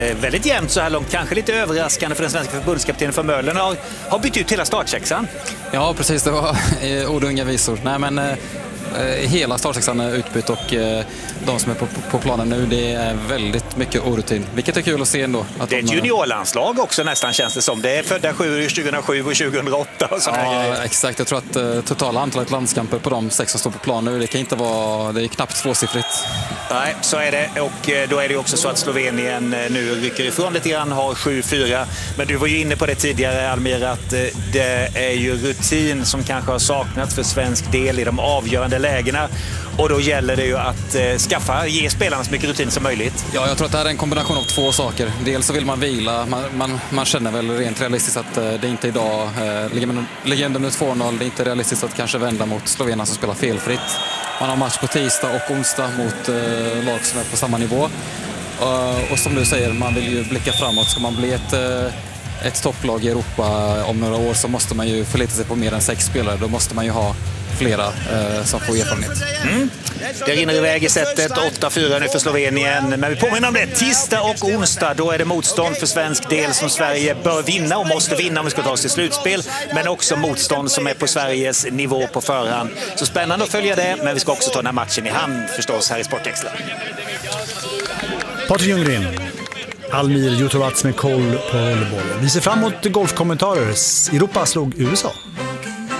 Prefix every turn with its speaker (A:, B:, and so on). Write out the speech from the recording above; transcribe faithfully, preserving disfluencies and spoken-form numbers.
A: Väldigt jämnt så här långt, kanske lite överraskande för den svenska förbundskaptenen för Möller har, har bytt ut hela startsexan.
B: Ja, precis, det var ord och inga visor. Nej, men eh, hela startsexan är utbytt och eh, de som är på, på planen nu, det är väldigt mycket orutin. Vilket är kul att se ändå. Att
A: det är ett
B: de,
A: juniorlandslag också nästan, känns det som. Det är födda tjugohundrasju och tjugohundraåtta och sådana
B: ja,
A: grejer.
B: Exakt. Jag tror att eh, totala antalet landskamper på de sex som står på plan nu, det kan inte vara, det är knappt tvåsiffrigt.
A: Nej, så är det. Och då är det också så att Slovenien nu rycker ifrån lite grann, har sju fyra. Men du var ju inne på det tidigare, Almir, att det är ju rutin som kanske har saknats för svensk del i de avgörande lägena. Och då gäller det ju att eh, skaffa, ge spelarna så mycket rutin som möjligt.
B: Ja, jag tror att det här är en kombination av två saker. Dels så vill man vila. Man, man, man känner väl rent realistiskt att eh, det inte idag eh, ligger under två noll. Det är inte realistiskt att kanske vända mot Slovenien som spelar felfritt. Man har match på tisdag och onsdag mot eh, lag som är på samma nivå. Uh, och som du säger, man vill ju blicka framåt. Ska man bli ett, uh, ett topplag i Europa om några år så måste man ju förlita sig på mer än sex spelare. Då måste man ju ha flera eh, som får erfarenhet.
A: Mm. Det rinner iväg i sättet, åtta fyra nu för Slovenien. Men vi påminner om det, tisdag och onsdag, då är det motstånd för svensk del som Sverige bör vinna och måste vinna om vi ska ta oss till slutspel. Men också motstånd som är på Sveriges nivå på förhand. Så spännande att följa det, men vi ska också ta den här matchen i hand förstås här i Sportextra.
C: Patrik Ljunggren, Almir Jutovac med koll på volleyboll. Vi ser fram emot golfkommentarer. Europa slog U S A.